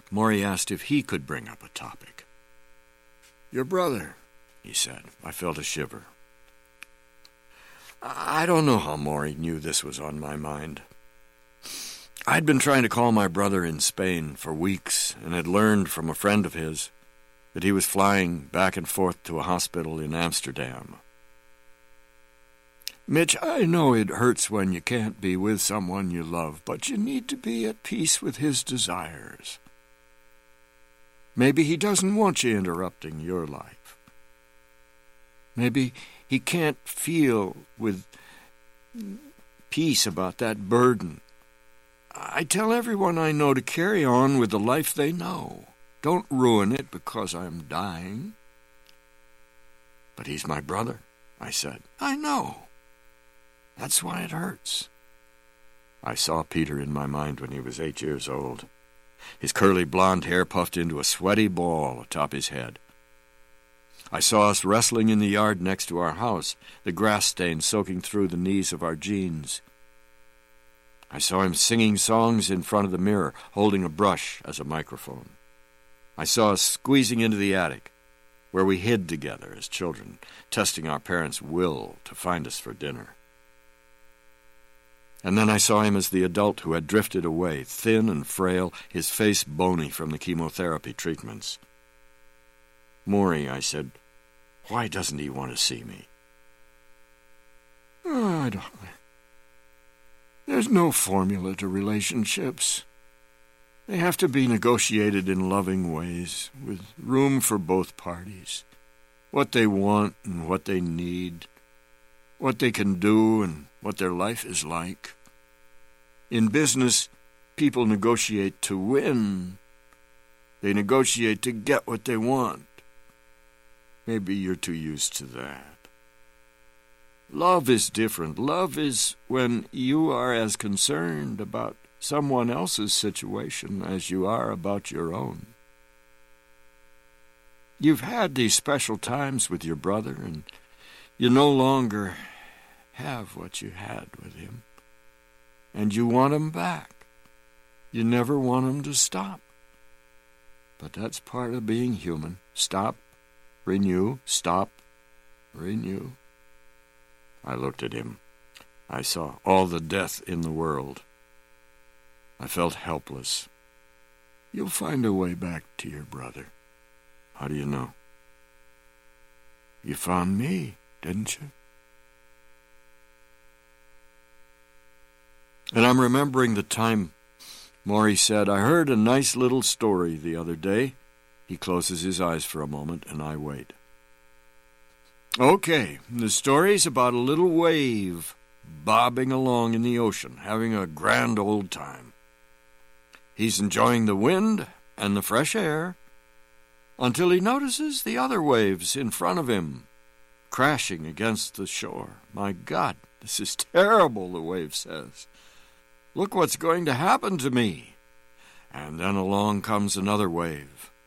Maury asked if he could bring up a topic. "Your brother," he said. I felt a shiver. I don't know how Maury knew this was on my mind. I'd been trying to call my brother in Spain for weeks and had learned from a friend of his that he was flying back and forth to a hospital in Amsterdam. "Mitch, I know it hurts when you can't be with someone you love, but you need to be at peace with his desires. Maybe he doesn't want you interrupting your life. Maybe he can't feel with peace about that burden. I tell everyone I know to carry on with the life they know. Don't ruin it because I'm dying." "But he's my brother," I said. "I know. That's why it hurts." I saw Peter in my mind when he was 8 years old. His curly blonde hair puffed into a sweaty ball atop his head. I saw us wrestling in the yard next to our house, the grass stain soaking through the knees of our jeans. I saw him singing songs in front of the mirror, holding a brush as a microphone. I saw us squeezing into the attic, where we hid together as children, testing our parents' will to find us for dinner. And then I saw him as the adult who had drifted away, thin and frail, his face bony from the chemotherapy treatments. "Maury," I said, "why doesn't he want to see me?" "Oh, I don't. There's no formula to relationships. They have to be negotiated in loving ways, with room for both parties. What they want and what they need, what they can do and what their life is like. In business, people negotiate to win. They negotiate to get what they want. Maybe you're too used to that. Love is different. Love is when you are as concerned about someone else's situation as you are about your own. You've had these special times with your brother, and you no longer have what you had with him. And you want him back. You never want him to stop. But that's part of being human. Stop, renew, stop, renew." I looked at him. I saw all the death in the world. I felt helpless. "You'll find a way back to your brother." "How do you know?" "You found me, didn't you?" And I'm remembering the time Maury said, "I heard a nice little story the other day." He closes his eyes for a moment, and I wait. "Okay, the story's about a little wave bobbing along in the ocean, having a grand old time. He's enjoying the wind and the fresh air until he notices the other waves in front of him crashing against the shore. 'My God, this is terrible,' the wave says. 'Look what's going to happen to me.' And then along comes another wave.